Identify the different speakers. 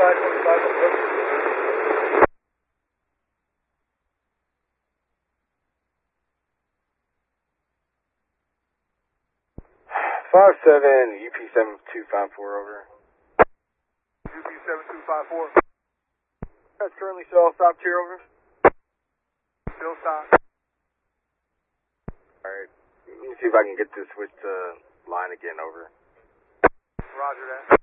Speaker 1: 5-7, UP-7254, over.
Speaker 2: UP-7254.
Speaker 1: That's currently still stopped here, over.
Speaker 2: Still stopped.
Speaker 1: Alright, let me see if I can get this switched to line again, over.
Speaker 2: Roger that.